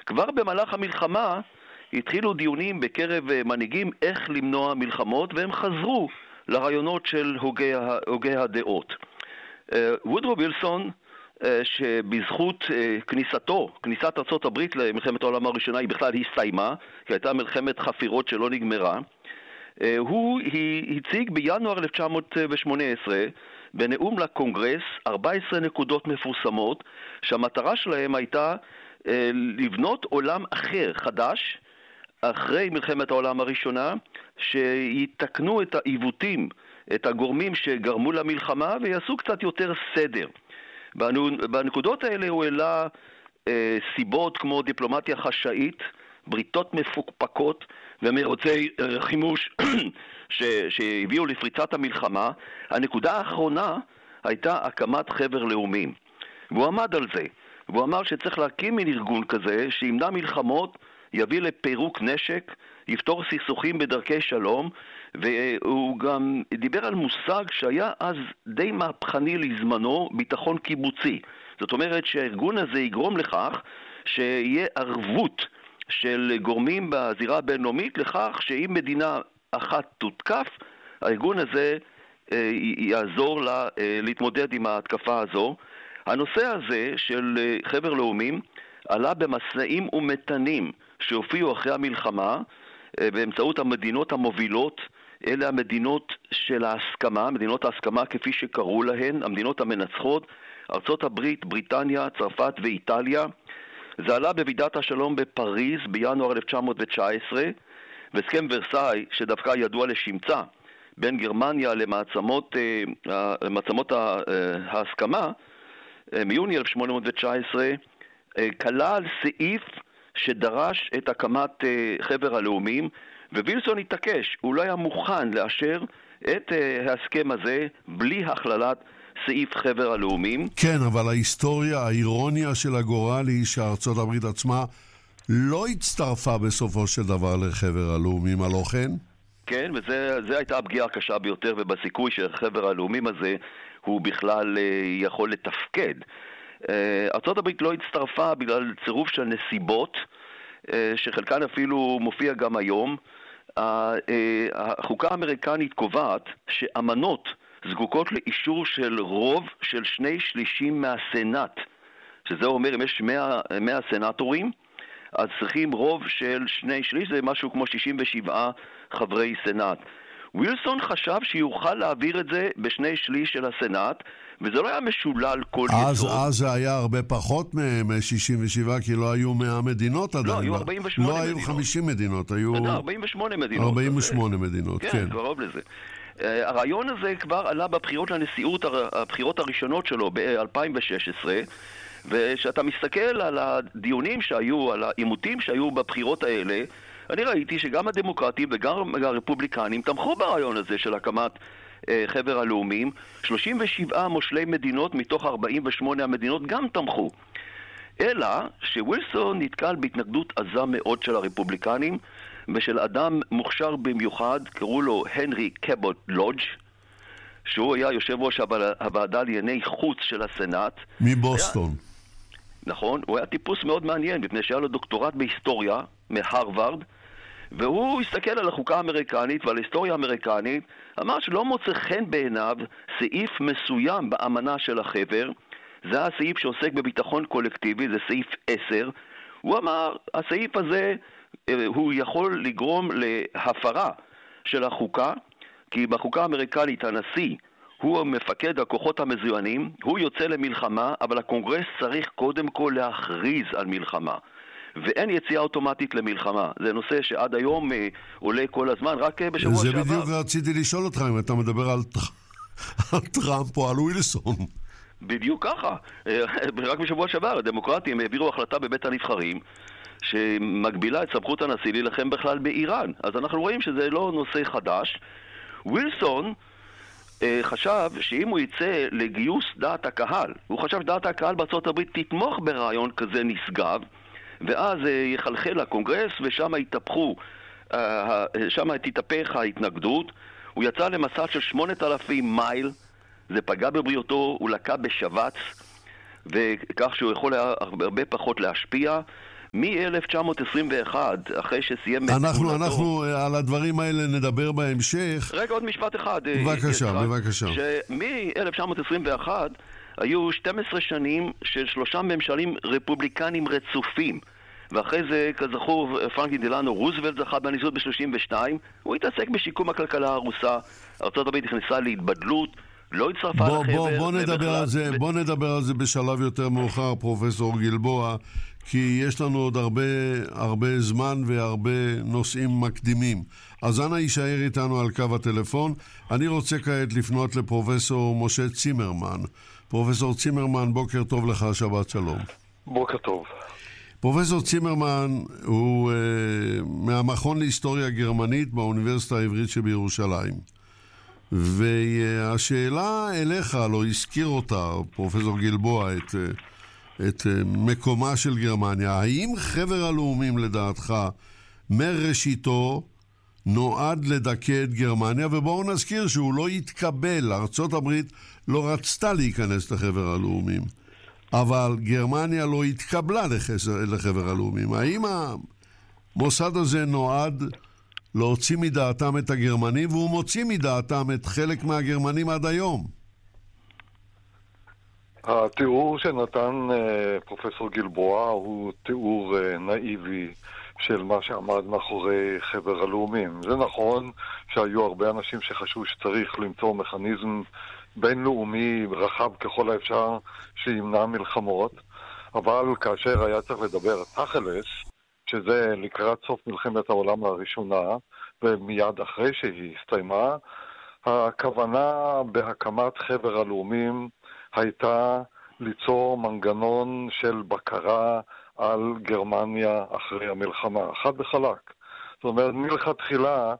כבר במהלך המלחמה התחילו דיונים בקרב מנהיגים איך למנוע מלחמות, והם חזרו לרעיונות של הוגי הדעות. וודרו וילסון, שבזכות כניסת ארצות הברית למלחמת העולם הראשונה, היא בכלל הסתיימה, כי הייתה מלחמת חפירות שלא נגמרה, הוא הציג בינואר 1918 בנאום לקונגרס 14 נקודות מפורסמות, שהמטרה שלהם הייתה לבנות עולם אחר, חדש, אחרי מלחמת העולם הראשונה, שיתקנו את העיוותים, את הגורמים שגרמו למלחמה, ויעשו קצת יותר סדר. בנקודות האלה הוא העלה סיבות כמו דיפלומטיה חשאית, בריתות מפוקפקות ומרוצי חימוש שהביאו לפריצת המלחמה. הנקודה האחרונה הייתה הקמת חבר לאומים, והוא עמד על זה. והוא אמר שצריך להקים מין ארגון כזה שימנע מלחמות, יביא לפירוק נשק, יפתור סכסוכים בדרכי שלום, והוא גם דיבר על מושג שהיה אז די מהפכני לזמנו, ביטחון קיבוצי. זאת אומרת שהארגון הזה יגרום לכך שיהיה ערבות של גורמים בזירה הבינלאומית לכך שאם מדינה אחת תותקף, הארגון הזה יעזור לה להתמודד עם ההתקפה הזו. הנושא הזה של חבר לאומים עלה במסעים ומתנים שהופיעו אחרי המלחמה באמצעות המדינות המובילות. אלה המדינות של ההסכמה, מדינות ההסכמה כפי שקראו להן, המדינות המנצחות, ארצות הברית, בריטניה, צרפת ואיטליה. זה עלה בוועידת השלום בפריז בינואר 1919, והסכם ורסאי שדווקא ידוע לשמצה בין גרמניה למעצמות ההסכמה מיוני 1819, כלל סעיף שדרש את הקמת חבר הלאומים, ווילסון התעקש, הוא לא היה מוכן לאשר את ההסכם הזה בלי הכללת סעיף חבר הלאומים. כן, אבל ההיסטוריה, האירוניה של הגורל היא שארצות הברית עצמה לא הצטרפה בסופו של דבר לחבר הלאומים, הלא כן? כן, וזה הייתה הפגיעה הקשה ביותר, ובסיכוי שחבר הלאומים הזה הוא בכלל יכול לתפקד. ארצות הברית לא הצטרפה בגלל צירוף של נסיבות, שחלקן אפילו מופיע גם היום. החוקה האמריקנית קובעת שאמנות זקוקות לאישור של רוב של 2/3 מהסנאט, שזה אומר אם יש 100 סנאטורים, אז צריכים רוב של 2/3, זה משהו כמו 67 חברי סנאט. ווילסון חשב שיוכל להעביר את זה ב2/3 של הסנאט, וזה לא היה משולל כל יסוד. אז זה היה הרבה פחות מ-67, כי לא היו 100 מדינות עדיין. לא, היו 48 מדינות. לא היו 50 מדינות, היו 48 מדינות. 48 מדינות, כן. כן, קרוב לזה. הרעיון הזה כבר עלה בבחירות לנשיאות, הבחירות הראשונות שלו ב-2016, ושאתה מסתכל על הדיונים שהיו, על העימותים שהיו בבחירות האלה, אני ראיתי שגם הדמוקרטים וגם הרפובליקנים תמכו ברעיון הזה של הקמת חבר הלאומים. 37 מושלי מדינות מתוך 48 המדינות גם תמכו. אלא שווילסון נתקל בהתנגדות עזה מאוד של הרפובליקנים ושל אדם מוכשר במיוחד, קראו לו הנרי קבוט לודג', שהוא היה יושב ראש הוועדה לענייני חוץ של הסנאט. מבוסטון. נכון, הוא היה טיפוס מאוד מעניין, מפני שהיה לו דוקטורט בהיסטוריה מהרווארד, והוא הסתכל על החוקה האמריקנית ועל ההיסטוריה האמריקנית, אמר שלא מוצא חן בעיניו סעיף מסוים באמנה של החבר. זה הסעיף שעוסק בביטחון קולקטיבי, זה סעיף 10. הוא אמר, הסעיף הזה הוא יכול לגרום להפרה של החוקה, כי בחוקה האמריקנית הנשיא הוא מפקד הכוחות המזוינים, הוא יוצא למלחמה, אבל הקונגרס צריך קודם כל להכריז על מלחמה. ואין יציאה אוטומטית למלחמה. זה נושא שעד היום עולה כל הזמן, רק בשבוע שעבר. זה בדיוק רציתי לשאול אותך אם אתה מדבר על טראמפ או על ווילסון. בדיוק ככה. רק בשבוע שעבר הדמוקרטים העבירו החלטה בבית הנבחרים שמגבילה את סמכות הנשיא להילחם בכלל באיראן. אז אנחנו רואים שזה לא נושא חדש. ווילסון חשב שאם הוא יצא לגיוס דעת הקהל, הוא חשב שדעת הקהל בארצות הברית תתמוך ברעיון כזה נשגב, ואז יחלחל לקונגרס ושם תתהפך ההתנגדות. הוא יצא למסע של 8,000 מייל, זה פגע בבריאותו, הוא לקה בשבץ, וכך שהוא יכול הרבה פחות להשפיע, מ-1921, אחרי שסיים את כהונתו... אנחנו על הדברים האלה נדבר בהמשך. רגע, עוד משפט אחד. בבקשה. שמ-1921 היו 12 שנים של 3 ממשלים רפובליקנים רצופים. ואחרי זה, כזכור, פרנקלין דלאנו רוזוולט זכה בנשיאות ב-32, הוא התעסק בשיקום הכלכלה הרוסה, ארצות הברית נכנסה להתבדלות, לא הצטרפה לחבר. בוא נדבר על זה בשלב יותר מאוחר, פרופסור גלבוע, כי יש לנו עוד הרבה זמן והרבה נושאים מקדימים. אז אנא יישאר איתנו על קו הטלפון. אני רוצה כעת לפנות לפרופסור משה צימרמן. פרופסור צימרמן, בוקר טוב לך, שבת שלום. בוקר טוב. פרופסור צימרמן הוא מהמכון להיסטוריה גרמנית באוניברסיטה העברית שבירושלים. והשאלה אליך, לא הזכיר אותה פרופסור גלבוע, את מקומה של גרמניה. האם חבר הלאומים לדעתך מראשיתו נועד לדכא את גרמניה? ובואו נזכיר שהוא לא התקבל, ארצות הברית לא רצתה להיכנס לחבר הלאומים, אבל גרמניה לא התקבלה לחבר הלאומים. האם המוסד הזה נועד להוציא מדעתם את הגרמנים, והוא מוציא מדעתם את חלק מהגרמנים עד היום? התיאור שנתן פרופסור גלבוע הוא תיאור נאיבי של מה שעמד מאחורי חבר הלאומים. זה נכון שהיו הרבה אנשים שחשבו שצריך למצוא מכניזם בינלאומי רחב ככל האפשר שימנע מלחמות, אבל כאשר היה צריך לדבר תכלס, שזה לקראת סוף מלחמת העולם הראשונה ומיד אחרי שהיא הסתיימה, הכוונה בהקמת חבר הלאומים הייתה ליצור מנגנון של בקרה על גרמניה אחרי המלחמה, חד וחלק. זאת אומרת, מלכתחילה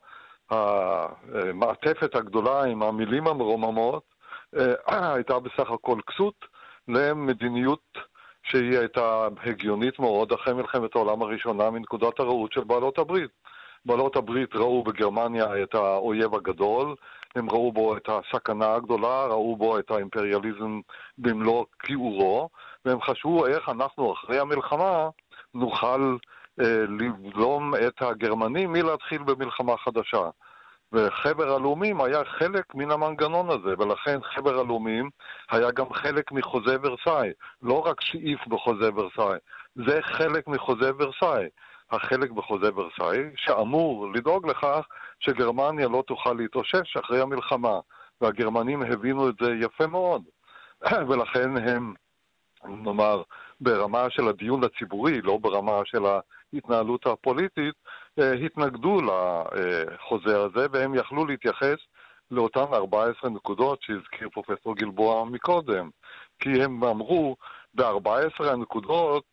המעטפת הגדולה עם המילים המרוממות הייתה בסך הכל כסות למדיניות שהיא הייתה הגיונית מאוד אחרי מלחמת העולם הראשונה מנקודת הראות של בעלות הברית. בעלות הברית ראו בגרמניה את האויב הגדול, הם ראו בו את הסכנה הגדולה, ראו בו את האימפריאליזם במלוא כיעורו, והם חשבו איך אנחנו אחרי המלחמה נוכל לבלום את הגרמנים מלהתחיל במלחמה חדשה. וחבר הלאומים היה חלק מן המנגנון הזה, ולכן חבר הלאומים היה גם חלק מחוזה ורסאי, לא רק סעיף בחוזה ורסאי, זה חלק מחוזה ורסאי. החלק בחוזה ורסאי שאמור לדאוג לכך שגרמניה לא תוכל להתאושש אחרי המלחמה, והגרמנים הבינו את זה יפה מאוד, ולכן הם, נאמר, ברמה של הדיון הציבורי, לא ברמה של ההתנהלות הפוליטית, התנגדו לחוזה הזה, והם יכלו להתייחס לאותן 14 נקודות שהזכיר פרופסור גלבוע מקודם, כי הם אמרו, ב-14 הנקודות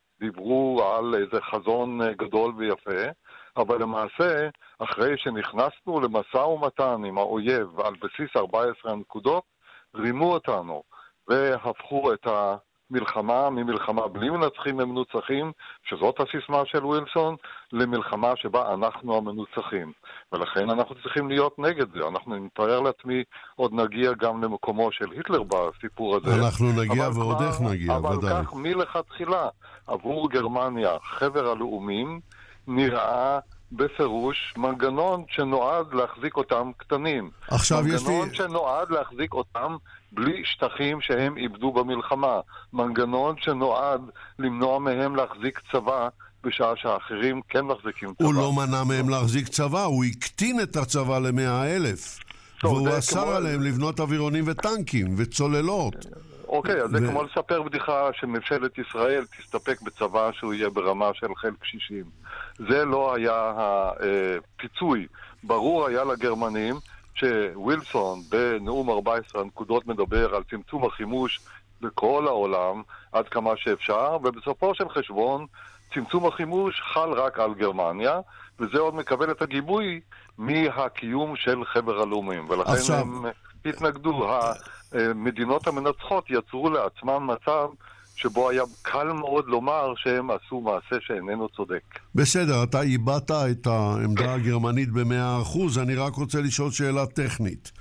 דיברו על איזה חזון גדול ויפה, אבל למעשה, אחרי שנכנסנו למשא ומתן עם האויב על בסיס 14 הנקודות, רימו אותנו והפכו את המלחמה ממלחמה בלי מנצחים למנוצחים, שזאת הסיסמה של ווילסון, למלחמה שבה אנחנו המנוצחים. ולכן אנחנו צריכים להיות נגד זה. אנחנו נתאר לעצמי, עוד נגיע גם למקומו של היטלר בסיפור הזה. אנחנו נגיע ועוד איך נגיע, אבל ודאי. כך מלכתחילה, עבור גרמניה, חבר הלאומים נראה בפירוש מנגנון שנועד להחזיק אותם קטנים. מנגנון שנועד להחזיק אותם בלי שטחים שהם איבדו במלחמה. מנגנון שנועד למנוע מהם להחזיק צבא בשעה שהאחרים כן מחזיקים צבא. הוא לא מנע מהם להחזיק צבא, הוא הקטין את הצבא ל100,000. והוא אסר עליהם לבנות אווירונים וטנקים וצוללות. אוקיי, אז זה כמו לספר בדיחה שממשלת ישראל תסתפק בצבא שהוא יהיה ברמה של חיל קשישים. זה לא היה הפיצוי. ברור היה לגרמנים שווילסון בנאום 14 הנקודות מדבר על צמצום החימוש בכל העולם עד כמה שאפשר, ובסופו של חשבון צמצום החימוש חל רק על גרמניה, וזה עוד מקבל את הגיבוי מהקיום של חבר הלאומים. ולכן עכשיו... הם התנגדו. המדינות המנצחות יצרו לעצמם מצב שבו היה קל מאוד לומר שהם עשו מעשה שאיננו צודק. בסדר, אתה איבדת את העמדה הגרמנית ב100%, אני רק רוצה לשאול שאלה טכנית.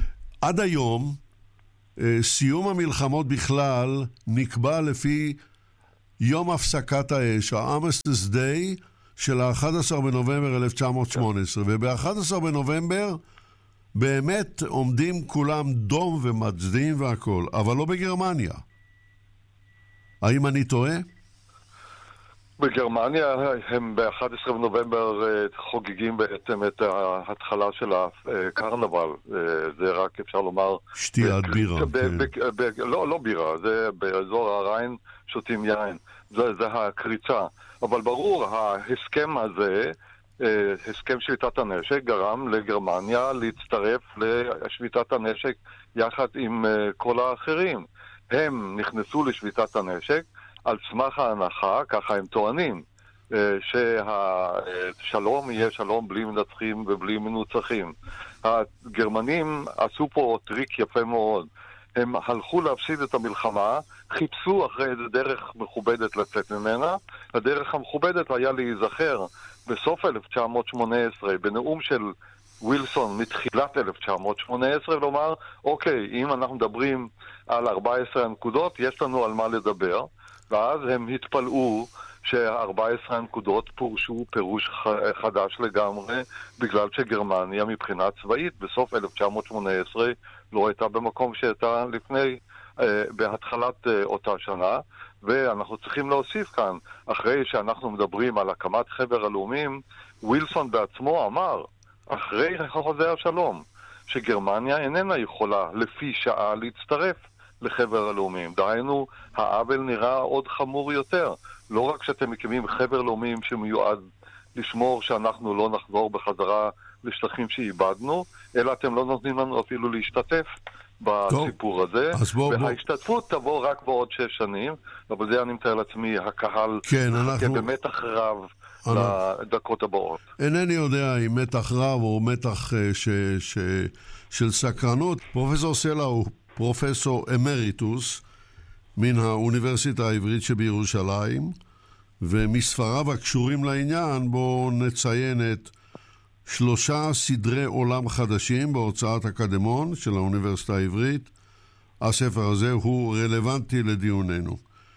עד היום, סיום המלחמות בכלל נקבע לפי יום הפסקת האש, ה-Armistice Day של ה-11 בנובמבר 1918, וב-11 בנובמבר באמת עומדים כולם דום ומצדיעים והכל, אבל לא בגרמניה. האם אני טועה? בגרמניה הם ב-11 בנובמבר חוגגים בעצם את ההתחלה של הקרנבל. זה רק אפשר לומר... שתיית בירה. לא בירה, זה באזור הריין שותים יין. זה הקריצה. אבל ברור, ההסכם הזה, הסכם שביתת הנשק, גרם לגרמניה להצטרף לשביתת הנשק יחד עם כל האחרים. הם נכנסו לשביתת הנשק על סמך ההנחה, ככה הם טוענים, שהשלום יהיה שלום בלי מנצחים ובלי מנוצחים. הגרמנים עשו פה טריק יפה מאוד. הם הלכו להפסיד את המלחמה, חיפשו אחרי איזה דרך מכובדת לצאת ממנה. הדרך המכובדת היה להיזכר בסוף 1918, בנאום של ווילסון מתחילת 1918, לומר, אוקיי, אם אנחנו מדברים על 14 הנקודות, יש לנו על מה לדבר. ואז הם התפלאו ש14 הנקודות פורשו פירוש חדש לגמרי, בגלל שגרמניה מבחינה צבאית בסוף 1918 לא הייתה במקום שהייתה לפני, בהתחלת אותה שנה. ואנחנו צריכים להוסיף כאן, אחרי שאנחנו מדברים על הקמת חבר הלאומים, ווילסון בעצמו אמר, אחרי חוזה השלום, שגרמניה איננה יכולה לפי שעה להצטרף לחבר הלאומים. דהיינו, העוול נראה עוד חמור יותר. לא רק שאתם מקימים חבר לאומים שמיועד לשמור שאנחנו לא נחזור בחזרה לשטחים שאיבדנו, אלא אתם לא נותנים לנו אפילו להשתתף בסיפור הזה. וההשתתפות תבוא רק בעוד 6 שנים, אבל זה אני מתאר לעצמי, הקהל במתח רב לדקות הבאות. אינני יודע אם מתח רב או מתח של סקרנות. פרופסור סלע הוא פרופסור אמריטוס מן האוניברסיטה העברית שבירושלים, ומספריו הקשורים לעניין בו נציין את 3 סדרי עולם חדשים בהוצאת אקדמון של האוניברסיטה העברית. הספר הזה הוא רלוונטי לדיוננו.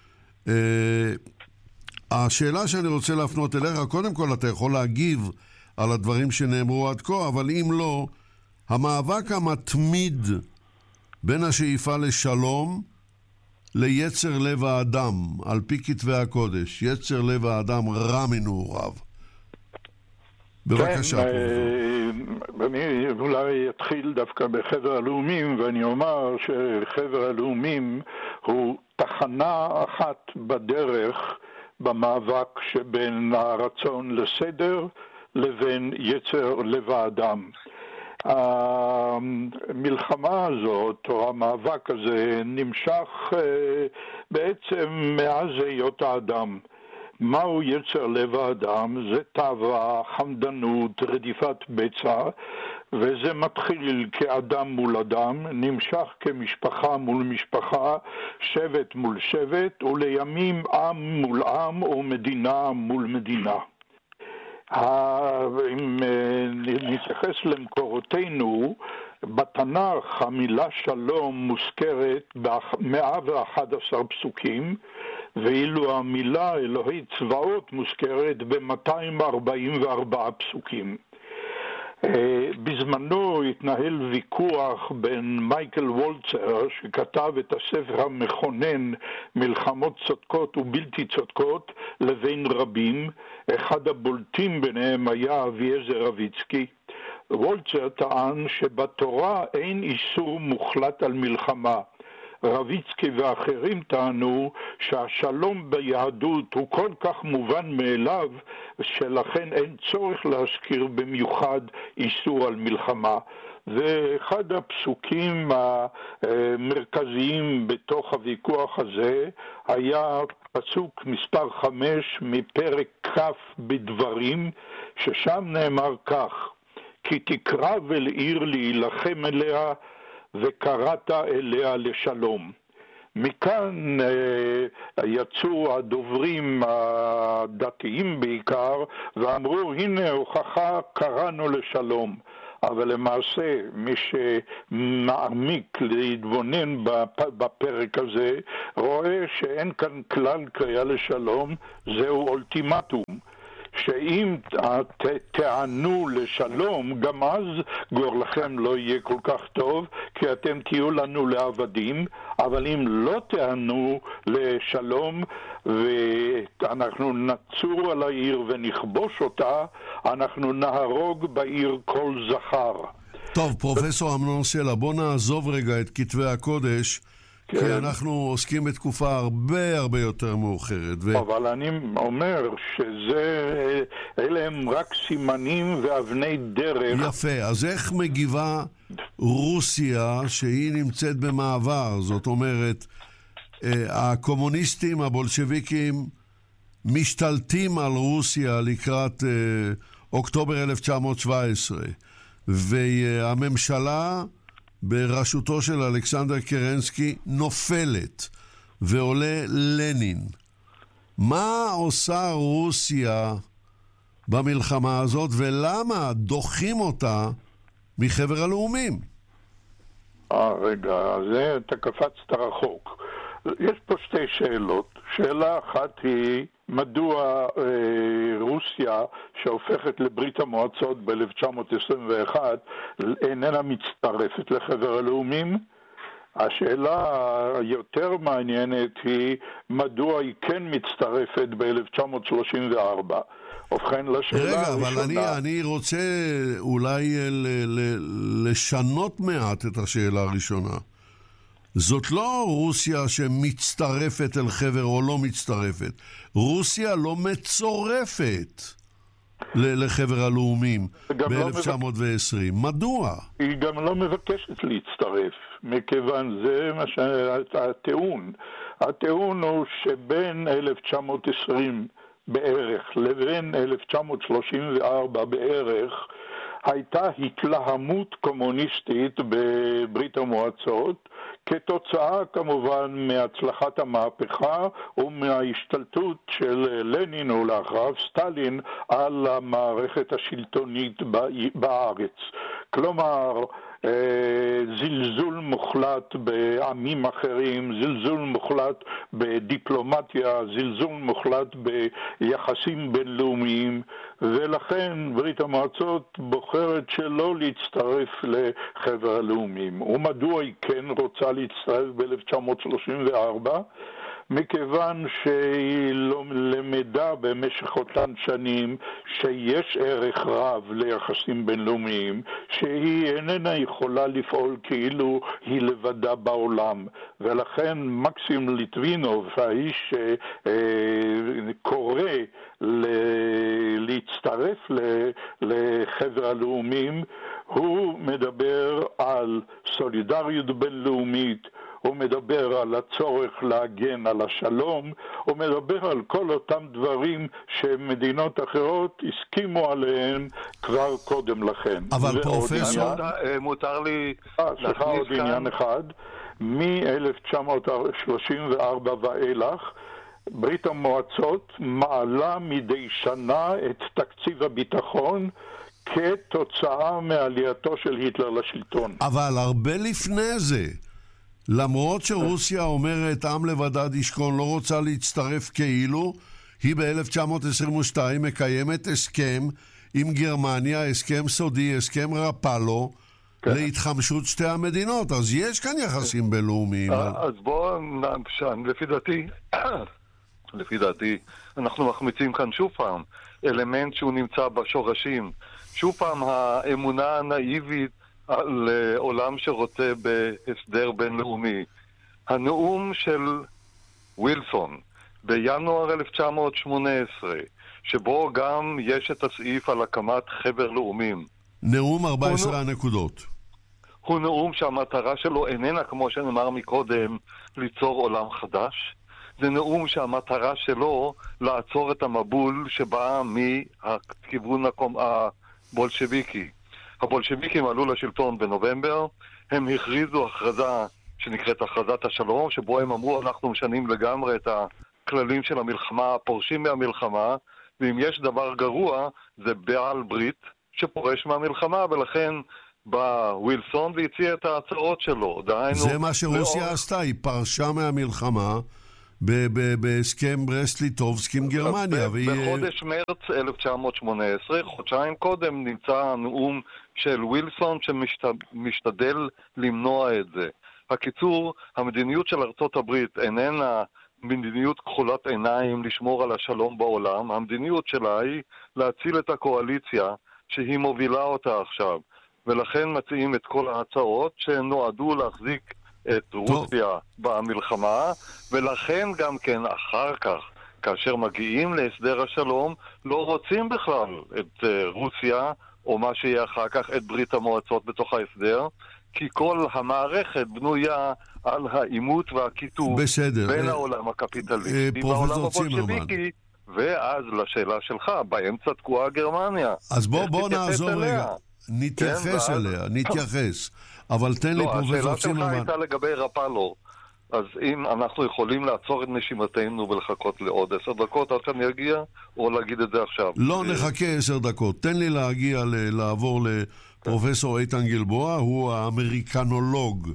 השאלה שאני רוצה להפנות אליך, קודם כל אתה יכול להגיב על הדברים שנאמרו עד כה, אבל אם לא, המאבק המתמיד בין השאיפה לשלום ליצר לב האדם, על פי כתבי הקודש, יצר לב האדם רע מנעוריו. בבקשה. אני אולי אתחיל דווקא בחבר הלאומים, ואני אומר שחבר הלאומים הוא תחנה אחת בדרך במאבק שבין הרצון לסדר לבין יצר לב האדם. המלחמה הזאת, או המאבק הזה, נמשך בעצם מאז היות האדם. מהו יצר לב האדם? זה טבע, חמדנות, רדיפת בצע, וזה מתחיל כאדם מול אדם, נמשך כמשפחה מול משפחה, שבט מול שבט, ולימים עם מול עם או מדינה מול מדינה. אם נתייחס למקורותינו, בתנ"ך המילה שלום מוזכרת ב-111 פסוקים, ואילו המילה אלוהי צבאות מוזכרת ב-244 פסוקים. בזמנו התנהל ויכוח בין מייקל וולצר, שכתב את הספר המכונן מלחמות צודקות ובלתי צודקות, לבין רבים. אחד הבולטים ביניהם היה אביעזר רביצקי. וולצר טען שבתורה אין איסור מוחלט על מלחמה. רביצקי ואחרים טענו שהשלום ביהדות הוא כל כך מובן מאליו, שלכן אין צורך להזכיר במיוחד איסור על מלחמה. ואחד הפסוקים המרכזיים בתוך הוויכוח הזה היה פסוק מספר 5 מפרק כ' בדברים, ששם נאמר כך: כי תקרב אל עיר להילחם אליה וקראת אליה לשלום. מכאן יצאו הדוברים הדתיים בעיקר ואמרו, הנה הוכחה, קראנו לשלום. אבל למעשה מי שמעמיק להתבונן בפרק הזה רואה שאין כאן כלל קריאה לשלום, זהו אולטימטום. שאם תענו לשלום, גם אז גורלכם לא יהיה כל כך טוב, כי אתם תהיו לנו לעבדים, אבל אם לא תענו לשלום ואנחנו נצור על העיר ונכבוש אותה, אנחנו נהרוג בעיר כל זכר. טוב, פרופסור אמנון סלע, בוא נעזוב רגע את כתבי הקודש, כן. כי אנחנו עוסקים בתקופה הרבה יותר מאוחרת. אבל אני אומר שאלה הם רק סימנים ואבני דרך. יפה, אז איך מגיבה רוסיה שהיא נמצאת במעבר? זאת אומרת, הקומוניסטים, הבולשביקים, משתלטים על רוסיה לקראת אוקטובר 1917, והממשלה בראשותו של אלכסנדר קרנסקי נופלת, ועולה לנין. מה עושה רוסיה במלחמה הזאת, ולמה דוחים אותה מחבר הלאומים? רגע, זה אתה קפצת רחוק. יש פה שתי שאלות. שאלה אחת היא, מדוע רוסיה שהופכת לברית המועצות ב-1921 איננה מצטרפת לחבר הלאומים? השאלה היותר מעניינת היא, מדוע היא כן מצטרפת ב-1934? ובכן, לשאלה הראשונה... רגע, אבל אני רוצה אולי לשנות מעט את השאלה הראשונה. זאת לא רוסיה שמצטרפת אל חבר או לא מצטרפת. רוסיה לא מצורפת לחבר הלאומים ב-1920. מדוע? היא גם לא מבקשת להצטרף, מכיוון זה מה שהטיעון. הטיעון הוא שבין 1920 בערך לבין 1934 בערך הייתה התלהמות קומוניסטית בברית המועצות, כתוצאה כמובן מהצלחת המהפכה ומההשתלטות של לנין ולאחריו סטלין על המערכת השלטונית בארץ. כלומר, זלזול מוחלט בעמים אחרים, זלזול מוחלט בדיפלומטיה, זלזול מוחלט ביחסים בינלאומיים, ולכן ברית המועצות בוחרת שלא להצטרף לחבר הלאומים. ומדוע היא כן רוצה להצטרף ב-1934? מכיוון שהיא לא למדה במשך אותן שנים שיש ערך רב ליחסים בינלאומיים, שהיא איננה יכולה לפעול כאילו היא לבדה בעולם, ולכן מקסים ליטבינוב, האיש שקורא להצטרף לחבר הלאומים, הוא מדבר על סולידריות בינלאומית, הוא מדבר על הצורך להגן על השלום, הוא מדבר על כל אותם דברים שמדינות אחרות הסכימו עליהם כבר קודם לכן. אבל פרופסור... מותר לי... סליחה, עוד עניין אחד. מ-1934 ואילך, ברית המועצות מעלה מדי שנה את תקציב הביטחון כתוצאה מעלייתו של היטלר לשלטון. אבל הרבה לפני זה, למרות שרוסיה אומרת עם לבדד ישכון, לא רוצה להצטרף כאילו, היא ב-1922 מקיימת הסכם עם גרמניה, הסכם סודי, הסכם רפאלו, להתחמשות שתי המדינות. אז יש כאן יחסים בינלאומיים. אז בואו נמשן, לפי דעתי, אנחנו מחמיצים כאן שוב פעם אלמנט שהוא נמצא בשורשים. שוב פעם האמונה הנאיבית על עולם שרוצה בהסדר בינלאומי. הנאום של ווילסון בינואר 1918, שבו גם יש את הסעיף על הקמת חבר לאומים. נאום 14 הנקודות. הוא נאום שהמטרה שלו איננה, כמו שנאמר מקודם, ליצור עולם חדש. זה נאום שהמטרה שלו לעצור את המבול שבא מכיוון הבולשביקי. הבולשביקים עלו לשלטון בנובמבר, הם הכריזו הכרזה שנקראת הכרזת השלום, שבו הם אמרו אנחנו משנים לגמרי את הכללים של המלחמה, פורשים מהמלחמה, ואם יש דבר גרוע זה בעל ברית שפורש מהמלחמה, ולכן בא ווילסון והציע את ההצעות שלו. זה מה שרוסיה עשתה, היא פרשה מהמלחמה בהסכם ברסט-ליטובסקי עם גרמניה. בחודש מרץ 1918, חודשיים קודם, נמצא הנאום של ווילסון שמשתדל למנוע את זה. הקיצור, המדיניות של ארצות הברית איננה מדיניות כחולת עיניים לשמור על השלום בעולם. המדיניות שלה היא להציל את הקואליציה שהיא מובילה אותה עכשיו. ולכן מציעים את כל ההצעות שנועדו להחזיק את רוסיה במלחמה, ולכן גם כן אחר כך, כאשר מגיעים להסדר השלום, לא רוצים בכלל את רוסיה, או מה שיהיה אחר כך את ברית המועצות בתוך ההסדר, כי כל המערכת בנויה על העימות והכיתוב בין העולם הקפיטליסטי והעולם הבולשביקי, ואז לשאלה שלך, באמצע תקועה גרמניה. אז בוא נעזור רגע. נתייחס אליה, נתייחס. אבל תן לי פרופסור צימרמן. השאלה שלך הייתה לגבי רפאלו. אז אם אנחנו יכולים לעצור את נשימתנו ולחכות לעוד 10 דקות עד שאני אגיע, או להגיד את זה עכשיו? לא נחכה 10 דקות. תן לי לעבור לפרופסור איתן גלבוע, הוא האמריקנולוג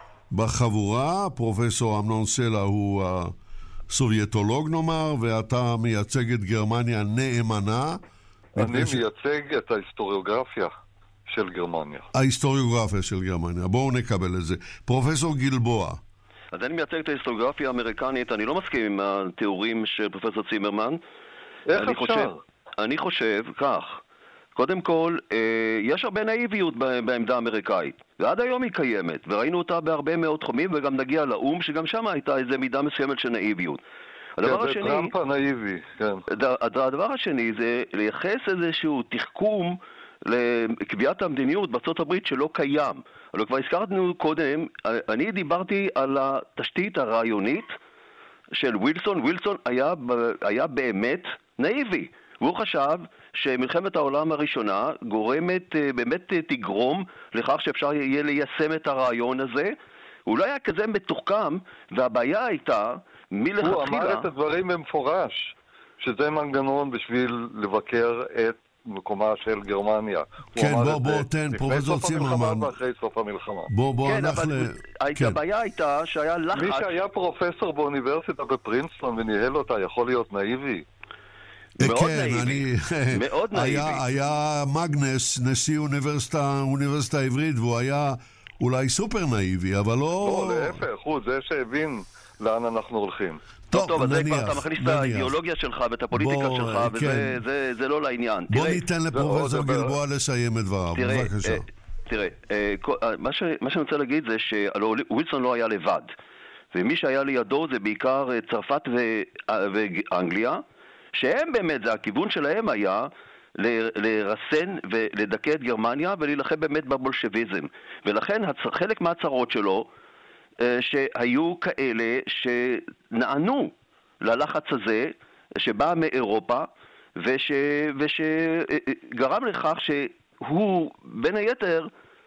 בחבורה, פרופסור אמנון סלע הוא הסובייטולוג נאמר, ואתה מייצג את גרמניה נאמנה. אני מייצג את ההיסטוריוגרפיה של גרמניה. ההיסטוריוגרפיה של גרמניה, בואו נקבל את זה. פרופסור גלבוע. אז אני מייצג את ההיסטוריוגרפיה האמריקנית, אני לא מסכים עם התיאורים של פרופסור צימרמן. איך אפשר? אני חושב כך, קודם כל, יש הרבה נאיביות בעמדה האמריקאית, ועד היום היא קיימת, וראינו אותה בהרבה מאוד תחומים, וגם נגיע לאום, שגם שם הייתה איזו מידה מסוימת של נאיביות. הדבר השני, טראמפ הנאיבי, כן. הדבר השני זה לייחס איזשהו תחכום לקביעת המדיניות בארצות הברית שלא קיים. אבל כבר הזכרנו קודם, אני דיברתי על התשתית הרעיונית של ווילסון. ווילסון היה באמת נאיבי. והוא חשב שמלחמת העולם הראשונה באמת תגרום לכך שאפשר יהיה ליישם את הרעיון הזה. הוא לא היה כזה מתוחכם, והבעיה הייתה מלכתחילה... הוא אמר את הדברים במפורש, שזה מנגנון בשביל לבקר את מקומה של גרמניה. כן, בוא תן, פרופסור צימרמן. ואחרי סוף המלחמה. כן, אבל הבעיה הייתה שהיה לחץ... מי שהיה פרופסור באוניברסיטה בפרינסטון וניהל אותה יכול להיות נאיבי. מאוד נאיבי. מאוד נאיבי. היה מגנס, נשיא אוניברסיטה העברית, והוא היה אולי סופר נאיבי, אבל לא... לא, להפך, הוא זה שהבין לאן אנחנו הולכים. טוב, אז זה כבר אתה מכניס את האידיאולוגיה שלך ואת הפוליטיקה שלך, וזה לא לעניין. בוא ניתן לפרופסור גלבוע לסיים את דבריו, בבקשה. תראה, מה שאני רוצה להגיד זה שווילסון לא היה לבד, ומי שהיה לידו זה בעיקר צרפת ואנגליה, שהם באמת, זה הכיוון שלהם היה לרסן ולדכא את גרמניה ולהילחם באמת בבולשביזם. ולכן חלק מהצרות שלו שהיו כאלה שנענו ללחץ הזה שבא מאירופה ושגרם לכך שהוא בין היתר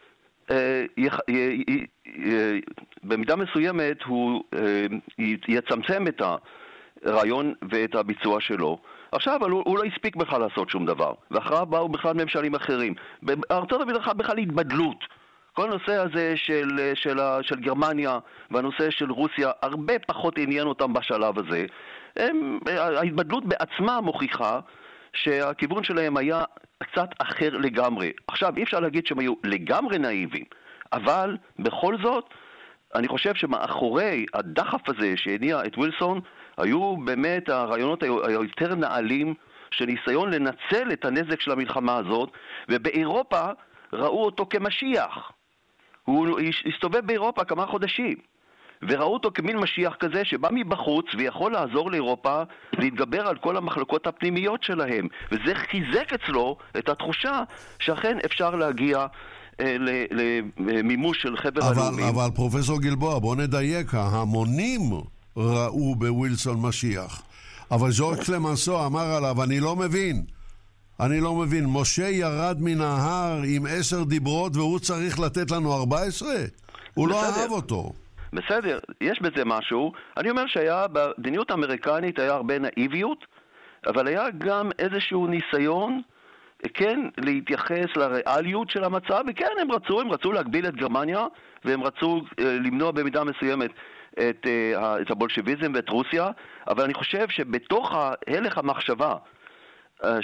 במידה מסוימת הוא יצמצם את הרעיון ואת הביצוע שלו. עכשיו, אבל הוא לא הספיק בכלל לעשות שום דבר, ואחריו באו בכלל ממשלים אחרים. בארצות הברית בכלל התבדלות. כל הנושא הזה של גרמניה והנושא של רוסיה הרבה פחות עניין אותם בשלב הזה. ההתבדלות בעצמה מוכיחה שהכיוון שלהם היה קצת אחר לגמרי. עכשיו, אי אפשר להגיד שהם היו לגמרי נאיבים, אבל בכל זאת, אני חושב שמאחורי הדחף הזה שהניע את ווילסון, היו באמת הרעיונות היותר נעלים של ניסיון לנצל את הנזק של המלחמה הזאת, ובאירופה ראו אותו כמשיח. הוא הסתובב באירופה כמה חודשים, וראו אותו כמין משיח כזה שבא מבחוץ ויכול לעזור לאירופה להתגבר על כל המחלוקות הפנימיות שלהם, וזה חיזק אצלו את התחושה שאכן אפשר להגיע למימוש של חבר הלאומים. אבל פרופסור גלבוע, בוא נדייק, ההמונים ראו בווילסון משיח, אבל ז'ורז' קלמנסו אמר עליו, אני לא מבין, משה ירד מן ההר עם 10 דיברות והוא צריך לתת לנו 14? הוא לא אהב אותו. בסדר, יש בזה משהו. אני אומר שהיה במדיניות האמריקנית היה הרבה נאיביות, אבל היה גם איזשהו ניסיון כן להתייחס לריאליות של המצב, וכן הם רצו להגביל את גרמניה, והם רצו למנוע במידה מסוימת את הבולשביזם ואת רוסיה, אבל אני חושב שבתוך הלך המחשבה